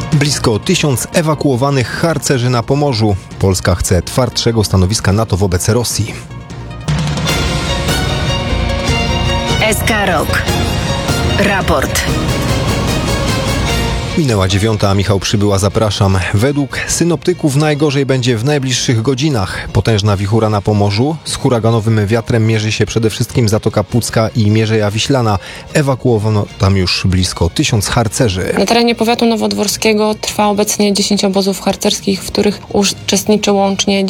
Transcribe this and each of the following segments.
Blisko 1000 ewakuowanych harcerzy na Pomorzu. Polska chce twardszego stanowiska NATO wobec Rosji. SK Rok. Raport. Minęła 9, a Michał Przybyła, zapraszam. Według synoptyków najgorzej będzie w najbliższych godzinach. Potężna wichura na Pomorzu. Z huraganowym wiatrem mierzy się przede wszystkim Zatoka Pucka i Mierzeja Wiślana. Ewakuowano tam już blisko 1000 harcerzy. Na terenie powiatu nowodworskiego trwa obecnie 10 obozów harcerskich, w których uczestniczy łącznie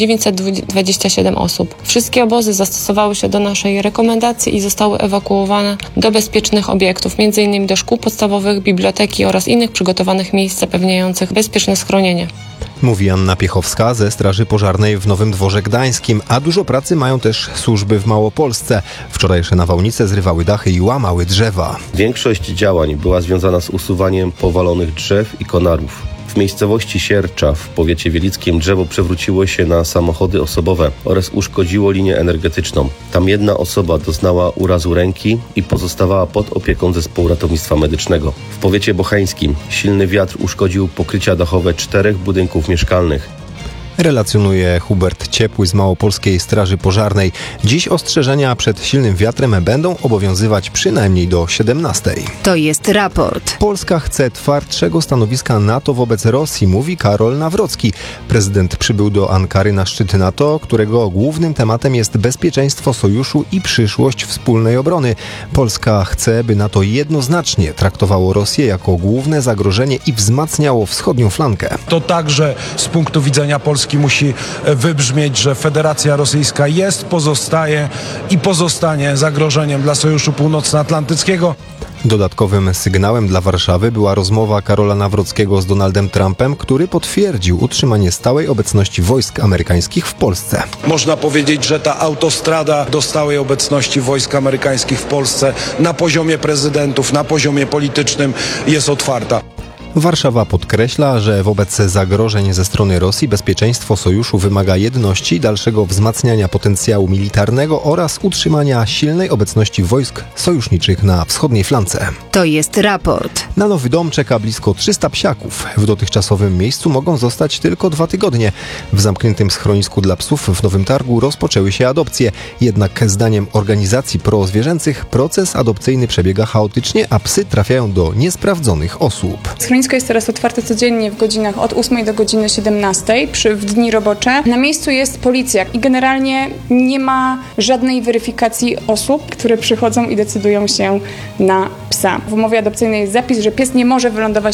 927 osób. Wszystkie obozy zastosowały się do naszej rekomendacji i zostały ewakuowane do bezpiecznych obiektów, m.in. do szkół podstawowych, biblioteki oraz innych przygotowanych miejsc zapewniających bezpieczne schronienie. Mówi Anna Piechowska ze Straży Pożarnej w Nowym Dworze Gdańskim, a dużo pracy mają też służby w Małopolsce. Wczorajsze nawałnice zrywały dachy i łamały drzewa. Większość działań była związana z usuwaniem powalonych drzew i konarów. W miejscowości Siercza w powiecie wielickim drzewo przewróciło się na samochody osobowe oraz uszkodziło linię energetyczną. Tam jedna osoba doznała urazu ręki i pozostawała pod opieką zespołu ratownictwa medycznego. W powiecie bocheńskim silny wiatr uszkodził pokrycia dachowe 4 budynków mieszkalnych. Relacjonuje Hubert Ciepły z Małopolskiej Straży Pożarnej. Dziś ostrzeżenia przed silnym wiatrem będą obowiązywać przynajmniej do 17. To jest raport. Polska chce twardszego stanowiska NATO wobec Rosji, mówi Karol Nawrocki. Prezydent przybył do Ankary na szczyt NATO, którego głównym tematem jest bezpieczeństwo sojuszu i przyszłość wspólnej obrony. Polska chce, by NATO jednoznacznie traktowało Rosję jako główne zagrożenie i wzmacniało wschodnią flankę. To także z punktu widzenia Polski musi wybrzmieć, że Federacja Rosyjska jest, pozostaje i pozostanie zagrożeniem dla Sojuszu Północnoatlantyckiego. Dodatkowym sygnałem dla Warszawy była rozmowa Karola Nawrockiego z Donaldem Trumpem, który potwierdził utrzymanie stałej obecności wojsk amerykańskich w Polsce. Można powiedzieć, że ta autostrada do stałej obecności wojsk amerykańskich w Polsce na poziomie prezydentów, na poziomie politycznym jest otwarta. Warszawa podkreśla, że wobec zagrożeń ze strony Rosji bezpieczeństwo sojuszu wymaga jedności, dalszego wzmacniania potencjału militarnego oraz utrzymania silnej obecności wojsk sojuszniczych na wschodniej flance. To jest raport. Na Nowy Dom czeka blisko 300 psiaków. W dotychczasowym miejscu mogą zostać tylko 2 tygodnie. W zamkniętym schronisku dla psów w Nowym Targu rozpoczęły się adopcje. Jednak zdaniem organizacji prozwierzęcych proces adopcyjny przebiega chaotycznie, a psy trafiają do niesprawdzonych osób. Schronisko jest teraz otwarte codziennie w godzinach od 8 do godziny 17 w dni robocze. Na miejscu jest policja i generalnie nie ma żadnej weryfikacji osób, które przychodzą i decydują się na psa. W umowie adopcyjnej jest zapis, że pies nie może wylądować